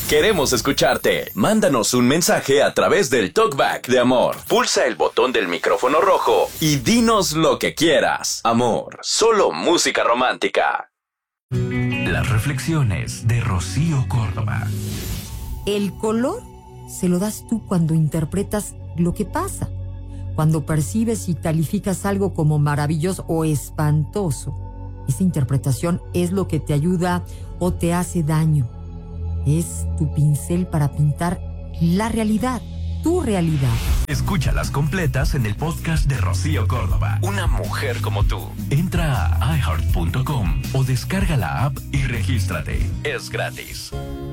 Queremos escucharte. Mándanos un mensaje a través del TalkBack de Amor. Pulsa el botón del micrófono rojo y dinos lo que quieras. Amor, solo música romántica. Las reflexiones de Rocío Córdoba. El color se lo das tú cuando interpretas lo que pasa, cuando percibes y calificas algo como maravilloso o espantoso. Esa interpretación es lo que te ayuda o te hace daño. Es tu pincel para pintar la realidad, tu realidad. Escúchalas completas en el podcast de Rocío Córdoba. Una mujer como tú. Entra a iHeart.com o descarga la app y regístrate. Es gratis.